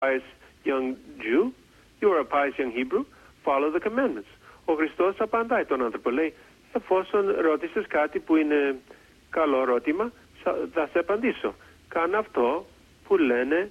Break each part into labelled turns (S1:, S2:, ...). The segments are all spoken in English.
S1: pious young Jew, you are a pious young Hebrew, follow the commandments. Ο Χριστός απαντάει τον άνθρωπο, λέει, εφόσον ρώτησες κάτι που είναι καλό ερώτημα, θα σε απαντήσω. Κάνε αυτό που λένε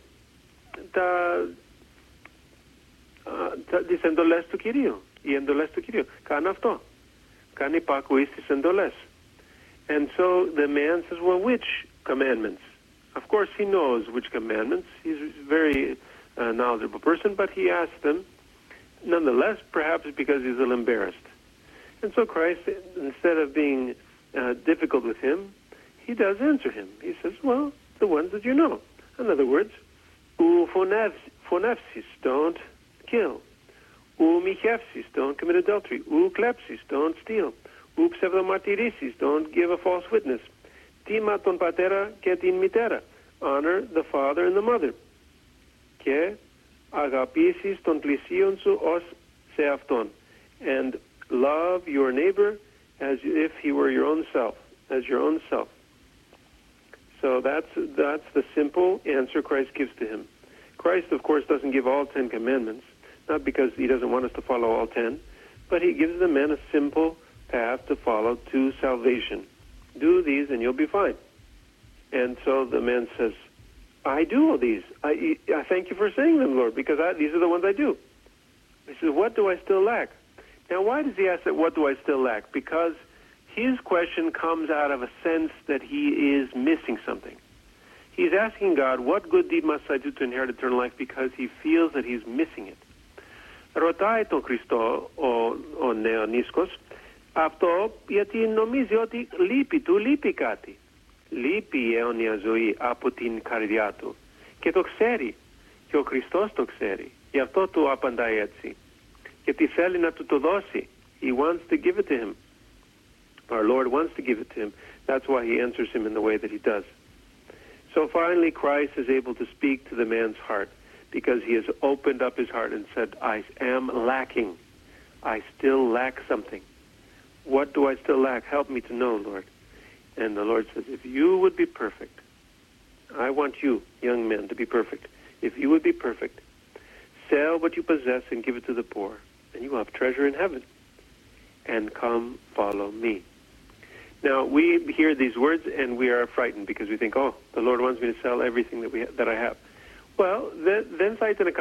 S1: τις εντολές του Κυρίου, οι εντολές του Κυρίου. Κάνε αυτό. Κάνε υπακούει στις εντολές. And so the man says, well, which commandments? Of course, he knows which commandments. He's a very knowledgeable person, but he asks them nonetheless, perhaps because he's a little embarrassed. And so Christ, instead of being difficult with him, he does answer him. He says, well, the ones that you know. In other words, ou phonepsis, don't kill. Ou michepsis, don't commit adultery. Ou klepsis, don't steal. Ou pseudomartyresis, don't give a false witness. Tima ton patera και την μητέρα. Honor the father and the mother. Και αγαπήσεις τον πλησίον σου ως σε αυτόν. And love your neighbor as if he were your own self, as your own self. So that's the simple answer Christ gives to him. Christ, of course, doesn't give all 10 commandments, not because he doesn't want us to follow all 10, but he gives the man a simple path to follow to salvation. Do these and you'll be fine. And so the man says, I do all these. I thank you for saying them, Lord, because these are the ones I do. He says, what do I still lack? Now, why does he ask that, what do I still lack? Because his question comes out of a sense that he is missing something. He's asking God, what good deed must I do to inherit eternal life? Because he feels that he's missing it. Ρωτάει τον Χριστό ο νεονίσκος αυτό γιατί νομίζει ότι λείπει κάτι. Λείπει η αιώνια ζωή από την καρδιά του. Και το ξέρει. Και ο Χριστός το ξέρει. Γι' αυτό του απαντάει έτσι. Γιατί θέλει να του το δώσει. He wants to give it to him. Our Lord wants to give it to him. That's why he answers him in the way that he does. So finally, Christ is able to speak to the man's heart because he has opened up his heart and said, I am lacking. I still lack something. What do I still lack? Help me to know, Lord. And the Lord says, if you would be perfect, I want you, young men, to be perfect. If you would be perfect, sell what you possess and give it to the poor, and you will have treasure in heaven. And come follow me. Now, we hear these words and we are frightened because we think, oh, the Lord wants me to sell everything that I have. Well, then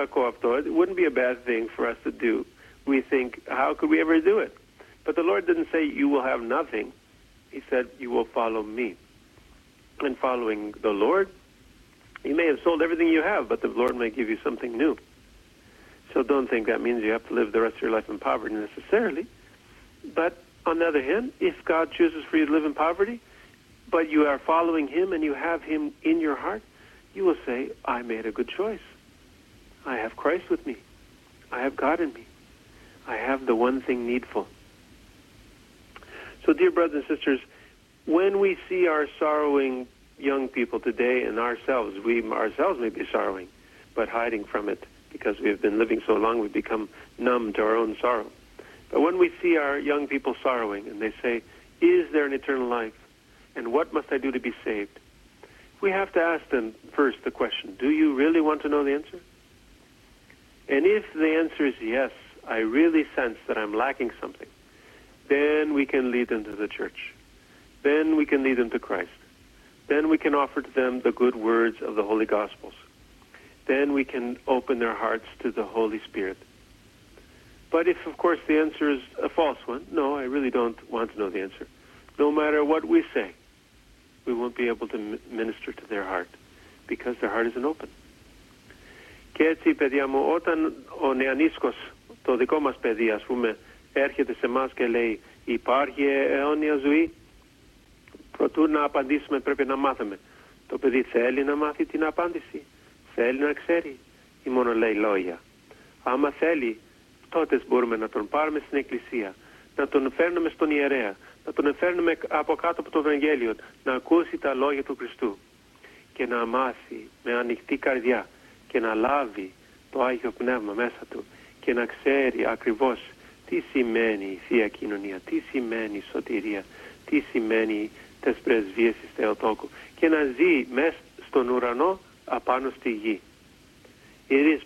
S1: it wouldn't be a bad thing for us to do. We think, how could we ever do it? But the Lord didn't say you will have nothing. He said you will follow me. And following the Lord, you may have sold everything you have, but the Lord may give you something new. So don't think that means you have to live the rest of your life in poverty necessarily. But on the other hand, if God chooses for you to live in poverty, but you are following him and you have him in your heart, you will say, I made a good choice. I have Christ with me. I have God in me. I have the one thing needful. So, dear brothers and sisters, when we see our sorrowing young people today and ourselves, we ourselves may be sorrowing, but hiding from it because we have been living so long we've become numb to our own sorrow. But when we see our young people sorrowing and they say, is there an eternal life? And what must I do to be saved? We have to ask them first the question, do you really want to know the answer? And if the answer is yes, I really sense that I'm lacking something, then we can lead them to the church. Then we can lead them to Christ. Then we can offer to them the good words of the Holy Gospels. Then we can open their hearts to the Holy Spirit. But if, of course, the answer is a false one, no, I really don't want to know the answer. No matter what we say, we won't be able to minister to their heart because their heart isn't open. Και έτσι, παιδιά μου, όταν ο νεανίσκος, το δικό μας παιδί, ας πούμε, έρχεται σε εμάς και λέει υπάρχει αιώνια ζωή, προτού να απαντήσουμε πρέπει να μάθουμε. Το παιδί θέλει να μάθει την απάντηση, θέλει να ξέρει ή μόνο λέει λόγια. Άμα θέλει, τότε μπορούμε να τον πάρουμε στην εκκλησία, να τον φέρνουμε στον ιερέα, να τον φέρνουμε από κάτω από το Ευαγγέλιο, να ακούσει τα λόγια του Χριστού και να μάθει με ανοιχτή καρδιά και να λάβει το Άγιο Πνεύμα μέσα του και να ξέρει ακριβώς τι σημαίνει η Θεία Κοινωνία, τι σημαίνει η σωτηρία, τι σημαίνει τις πρεσβείες της Θεοτόκου και να ζει μέσα στον ουρανό απάνω στη γη. It is